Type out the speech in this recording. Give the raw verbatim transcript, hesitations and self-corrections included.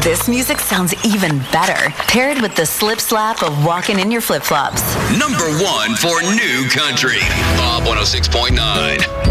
This music sounds even better, paired with the slip slap of walking in your flip-flops. Number one for new country. Bob one oh six point nine.